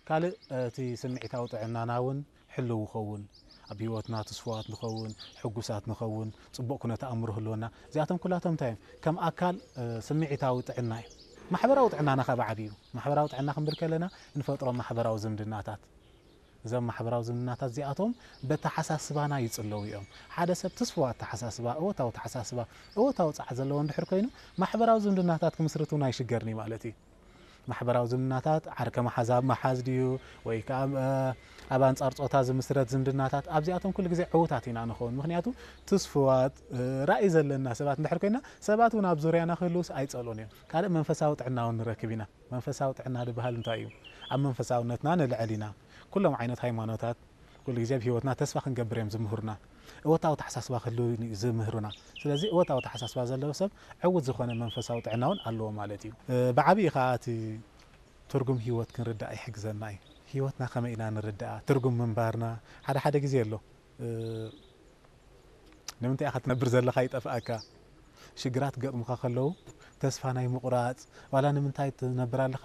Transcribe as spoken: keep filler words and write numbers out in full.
ካልእ እቲ ስምዒታዊ ጥዕናናውን ሕልው ይኸውን ኣብ ህይወትና ተስፋዋት ንኸውን ሕጉሳት ንኸውን ጽቡቕ ኩነት ኣእምሮ ህልወና እዚኣቶም ኩላቶም እንታይ ከም ኣካል ስምዒታዊ ጥዕና እዩ ማሕበራዊ ጥዕናና ኸባዕድ እዩ ማሕበራዊ ጥዕና ክንብል ከለና እንፈጥሮም ማሕበራዊ ዝምድናታት እዞም ማሕበራዊ ዝምድናታት እዚኣቶም በተሓሳስባና ይጽለው እዮም ሓደ ሰብ ተስፋዋት ተሓሳስባ እወታዊ ተሓሳስባ እወታዊ ጻዕ ዘለዎ እንድሕር ኮይኑ ማሕበራዊ ዝምድናታት ክምስርቱና ይሽገርኒ ማለት እዩ ማሕበራዊ ዝምድናታት ዓርከ ማሓዛብ ማሓዝ ድዩ ወይ ከዓ ኣብ አንጻር ጾታ ዝምስረት ዝምድናታት ኣብዚኣቶም ኩሉ ግዜ ዕውታት ኢና ንኸውን ምክንያቱ ተስፋዋት ራእይ ዘለና ሰባት እንድሕር ኮይና ሰባት እውን ኣብ ዙርያና ክህልውስ ኣይጸልኡን እዮም ካልእ መንፈሳዊ ጥዕና እውን ንረክብ ኢና መንፈሳዊ ጥዕና ዝበሃል እንታይ እዩ ኣብ መንፈሳውነትና ንልዕል ኢና ኩሎም ዓይነት ሃይማኖታት ኩሉ ግዜ ብህይወትና ተስፋ ክንገብር እዮም ዝምህሩና እወታዊ ተሓሳስባ ክህልው ዝምህሩና ስለዚ እወታዊ ተሓሳስባ ዘለዎ ሰብ ዕውት ዝኾነ መንፈሳዊ ጥዕና እውን ኣለዎ ማለት እዩ ብዓብይ ከዓ እቲ ትርጉም ህይወት ክንርዳእ ይሕግዘና እዩ ህይወትና ከመይ ኢና ንርዳእ ትርጉም ምንባርና ሓደ ሓደ ግዜ ኣሎ ንምንታይ ኢኻ ትነብር ዘለኻ ይጠፍኣካ ሽግራት ገጥሙካ ከለዉ ተስፋ ናይ ምቁራጽ ዋላ ንምንታይ ትነብር ኣለኻ